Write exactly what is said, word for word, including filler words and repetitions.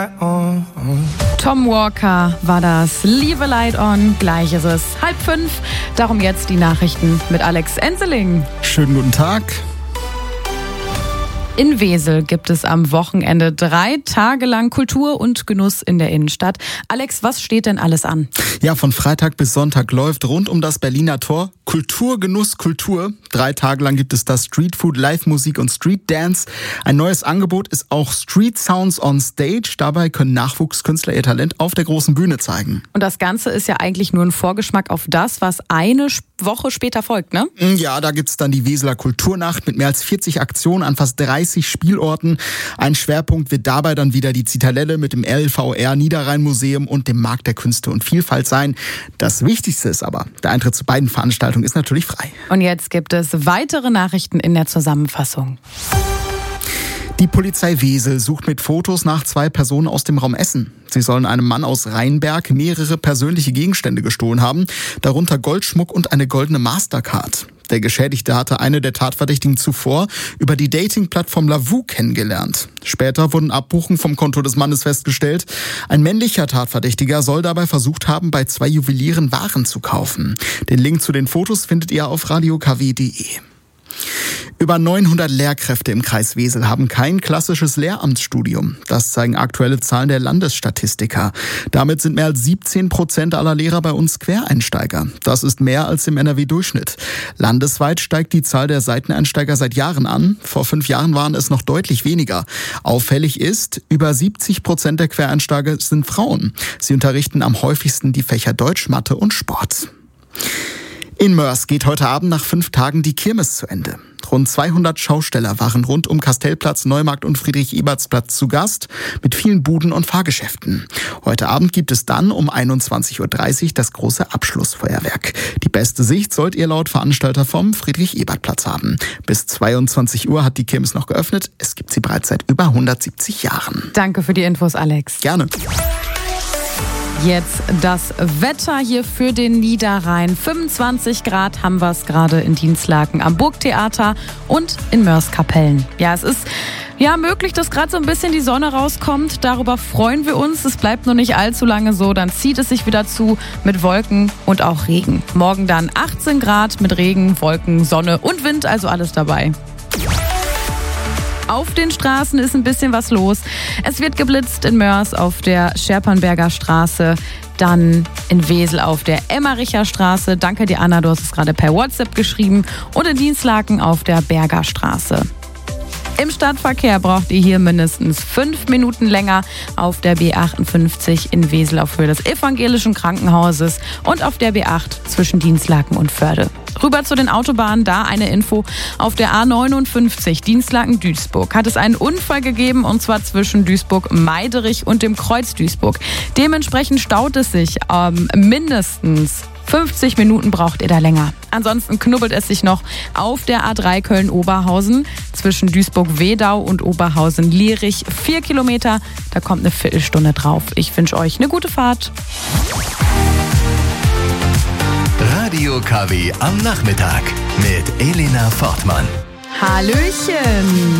Tom Walker war das. Leave a Light On. Gleich ist es halb fünf. Darum jetzt die Nachrichten mit Alex Enseling. Schönen guten Tag. In Wesel gibt es am Wochenende drei Tage lang Kultur und Genuss in der Innenstadt. Alex, was steht denn alles an? Ja, von Freitag bis Sonntag läuft rund um das Berliner Tor Kultur, Genuss, Kultur. Drei Tage lang gibt es da Streetfood, Live-Musik und Street Dance. Ein neues Angebot ist auch Street Sounds on Stage. Dabei können Nachwuchskünstler ihr Talent auf der großen Bühne zeigen. Und das Ganze ist ja eigentlich nur ein Vorgeschmack auf das, was eine Woche später folgt, ne? Ja, da gibt's dann die Weseler Kulturnacht mit mehr als vierzig Aktionen an fast dreißig Spielorten. Ein Schwerpunkt wird dabei dann wieder die Zitadelle mit dem L V R Niederrhein-Museum und dem Markt der Künste und Vielfalt sein. Das Wichtigste ist aber, der Eintritt zu beiden Veranstaltungen ist natürlich frei. Und jetzt gibt es weitere Nachrichten in der Zusammenfassung. Die Polizei Wesel sucht mit Fotos nach zwei Personen aus dem Raum Essen. Sie sollen einem Mann aus Rheinberg mehrere persönliche Gegenstände gestohlen haben, darunter Goldschmuck und eine goldene Mastercard. Der Geschädigte hatte eine der Tatverdächtigen zuvor über die Dating-Plattform Lavu kennengelernt. Später wurden Abbuchungen vom Konto des Mannes festgestellt. Ein männlicher Tatverdächtiger soll dabei versucht haben, bei zwei Juwelieren Waren zu kaufen. Den Link zu den Fotos findet ihr auf radio k w punkt d e. Über neunhundert Lehrkräfte im Kreis Wesel haben kein klassisches Lehramtsstudium. Das zeigen aktuelle Zahlen der Landesstatistiker. Damit sind mehr als siebzehn Prozent aller Lehrer bei uns Quereinsteiger. Das ist mehr als im N R W-Durchschnitt. Landesweit steigt die Zahl der Seiteneinsteiger seit Jahren an. Vor fünf Jahren waren es noch deutlich weniger. Auffällig ist, über siebzig Prozent der Quereinsteiger sind Frauen. Sie unterrichten am häufigsten die Fächer Deutsch, Mathe und Sport. In Moers geht heute Abend nach fünf Tagen die Kirmes zu Ende. Rund zweihundert Schausteller waren rund um Kastellplatz, Neumarkt und Friedrich-Eberts-Platz zu Gast mit vielen Buden und Fahrgeschäften. Heute Abend gibt es dann um einundzwanzig Uhr dreißig das große Abschlussfeuerwerk. Die beste Sicht sollt ihr laut Veranstalter vom Friedrich-Ebert-Platz haben. Bis zweiundzwanzig Uhr hat die Kirmes noch geöffnet. Es gibt sie bereits seit über hundertsiebzig Jahren. Danke für die Infos, Alex. Gerne. Jetzt das Wetter hier für den Niederrhein. fünfundzwanzig Grad haben wir es gerade in Dinslaken am Burgtheater und in Moerskapellen. Ja, es ist ja möglich, dass gerade so ein bisschen die Sonne rauskommt. Darüber freuen wir uns. Es bleibt noch nicht allzu lange so. Dann zieht es sich wieder zu mit Wolken und auch Regen. Morgen dann achtzehn Grad mit Regen, Wolken, Sonne und Wind, also alles dabei. Auf den Straßen ist ein bisschen was los. Es wird geblitzt in Moers auf der Scherpernberger Straße, dann in Wesel auf der Emmericher Straße. Danke dir, Anna, du hast es gerade per WhatsApp geschrieben. Und in Dinslaken auf der Berger Straße. Im Stadtverkehr braucht ihr hier mindestens fünf Minuten länger auf der B achtundfünfzig in Wesel auf Höhe des Evangelischen Krankenhauses und auf der B acht zwischen Dinslaken und Förde. Rüber zu den Autobahnen, da eine Info. Auf der A neunundfünfzig Dinslaken-Duisburg hat es einen Unfall gegeben, und zwar zwischen Duisburg-Meiderich und dem Kreuz Duisburg. Dementsprechend staut es sich ähm, mindestens fünfzig Minuten braucht ihr da länger. Ansonsten knubbelt es sich noch auf der A drei Köln-Oberhausen zwischen Duisburg-Wedau und Oberhausen-Lierich. Vier Kilometer, da kommt eine Viertelstunde drauf. Ich wünsche euch eine gute Fahrt. Radio K W am Nachmittag mit Elena Fortmann. Hallöchen!